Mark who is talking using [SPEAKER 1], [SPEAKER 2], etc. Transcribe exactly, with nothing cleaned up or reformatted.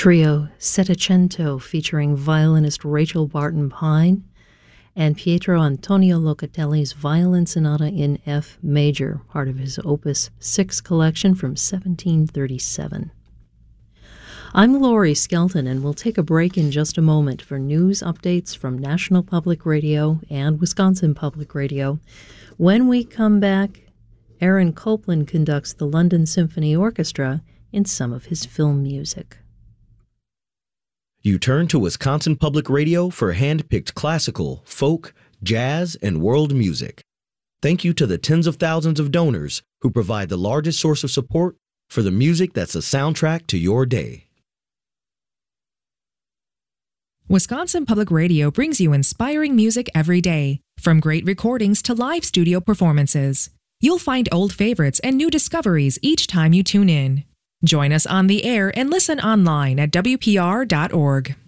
[SPEAKER 1] Trio Settecento featuring violinist Rachel Barton Pine and Pietro Antonio Locatelli's Violin Sonata in F Major, part of his Opus six collection from seventeen thirty-seven. I'm Laurie Skelton, and we'll take a break in just a moment for news updates from National Public Radio and Wisconsin Public Radio. When we come back, Aaron Copland conducts the London Symphony Orchestra in some of his film music.
[SPEAKER 2] You turn to Wisconsin Public Radio for hand-picked classical, folk, jazz, and world music. Thank you to the tens of thousands of donors who provide the largest source of support for the music that's the soundtrack to your day.
[SPEAKER 3] Wisconsin Public Radio brings you inspiring music every day, from great recordings to live studio performances. You'll find old favorites and new discoveries each time you tune in. Join us on the air and listen online at W P R dot org.